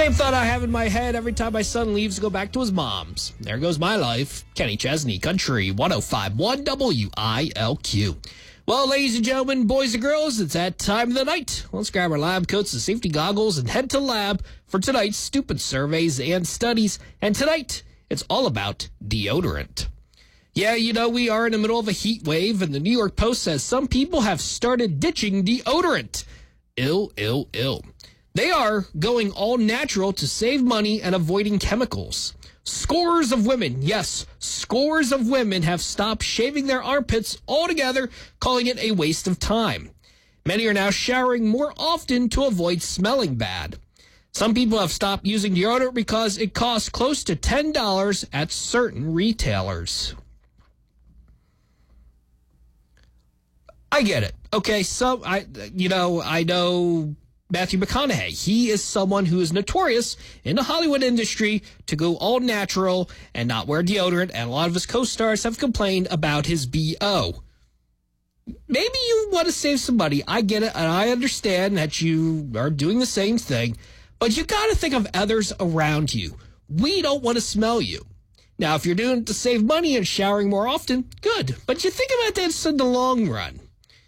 Same thought I have in my head every time my son leaves to go back to his mom's. There goes my life. Kenny Chesney, Country 105.1 WILQ. Well, ladies and gentlemen, boys and girls, it's that time of the night. Let's grab our lab coats and safety goggles and head to the lab for tonight's stupid surveys and studies. And tonight, it's all about deodorant. Yeah, you know, we are in the middle of a heat wave, and the New York Post says some people have started ditching deodorant. Ill. They are going all natural to save money and avoiding chemicals. Scores of women, yes, scores of women have stopped shaving their armpits altogether, calling it a waste of time. Many are now showering more often to avoid smelling bad. Some people have stopped using deodorant because it costs close to $10 at certain retailers. I get it. Okay, so I know Matthew McConaughey. He is someone who is notorious in the Hollywood industry to go all natural and not wear deodorant, and a lot of his co-stars have complained about his BO. Maybe you want to save some money. I get it, and I understand that you are doing the same thing, but you got to think of others around you. We don't want to smell you. Now, if you're doing it to save money and showering more often, good, but you think about this in the long run.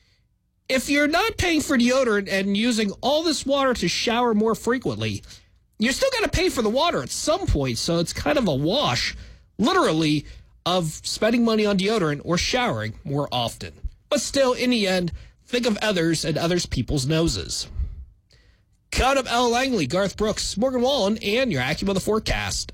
If you're not paying for deodorant and using all this water to shower more frequently, you're still going to pay for the water at some point, so it's kind of a wash, literally, of spending money on deodorant or showering more often. But still, in the end, think of others and others' people's noses. Count up Al Langley, Garth Brooks, Morgan Wallen, and your Acura the Forecast.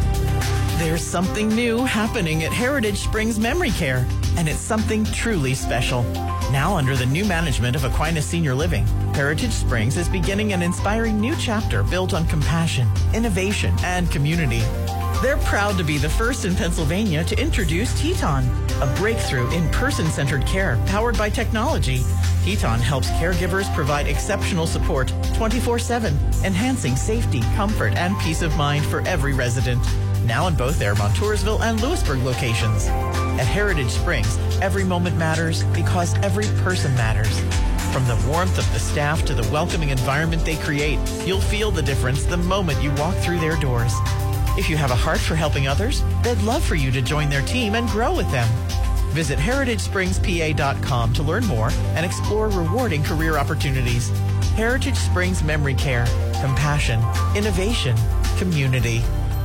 There's something new happening at Heritage Springs Memory Care, and it's something truly special. Now under the new management of Aquinas Senior Living, Heritage Springs is beginning an inspiring new chapter built on compassion, innovation, and community. They're proud to be the first in Pennsylvania to introduce Teton, a breakthrough in person-centered care powered by technology. Teton helps caregivers provide exceptional support 24/7, enhancing safety, comfort, and peace of mind for every resident. Now in both their Montoursville and Lewisburg locations. At Heritage Springs, every moment matters because every person matters. From the warmth of the staff to the welcoming environment they create, you'll feel the difference the moment you walk through their doors. If you have a heart for helping others, they'd love for you to join their team and grow with them. Visit heritagespringspa.com to learn more and explore rewarding career opportunities. Heritage Springs Memory Care. Compassion, innovation, community.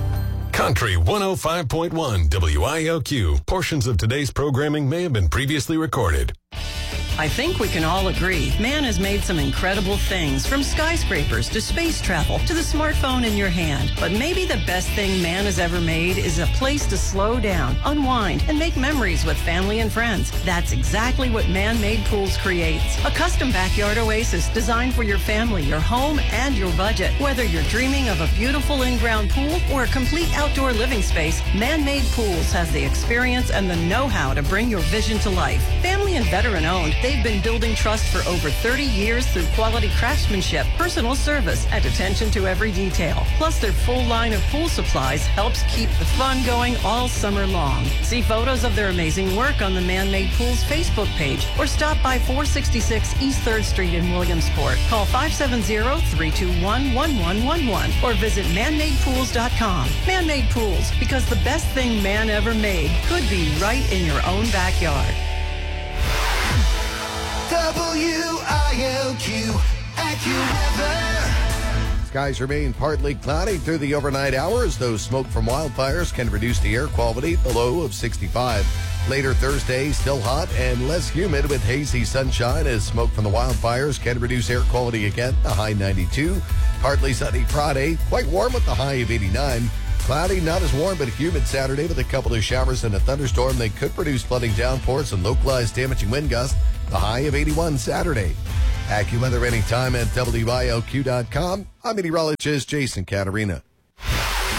Country 105.1 WILQ. Portions of today's programming may have been previously recorded. I think we can all agree, man has made some incredible things, from skyscrapers to space travel to the smartphone in your hand. But maybe the best thing man has ever made is a place to slow down, unwind, and make memories with family and friends. That's exactly what Man-Made Pools creates. A custom backyard oasis designed for your family, your home, and your budget. Whether you're dreaming of a beautiful in-ground pool or a complete outdoor living space, Man-Made Pools has the experience and the know-how to bring your vision to life. Family and veteran-owned, they've been building trust for over 30 years through quality craftsmanship, personal service, and attention to every detail. Plus, their full line of pool supplies helps keep the fun going all summer long. See photos of their amazing work on the Man-Made Pools Facebook page or stop by 466 East 3rd Street in Williamsport. Call 570-321-1111 or visit manmadepools.com. Man-Made Pools, because the best thing man ever made could be right in your own backyard. WILQ AccuWeather. Skies remain partly cloudy through the overnight hours, though smoke from wildfires can reduce the air quality, the low of 65. Later Thursday, still hot and less humid with hazy sunshine as smoke from the wildfires can reduce air quality again, the high 92. Partly sunny Friday, quite warm with the high of 89. Cloudy, not as warm, but humid Saturday with a couple of showers and a thunderstorm. They could produce flooding downpours and localized damaging wind gusts. The high of 81 Saturday. AccuWeather anytime at WILQ.com. I'm meteorologist Jason Caterina.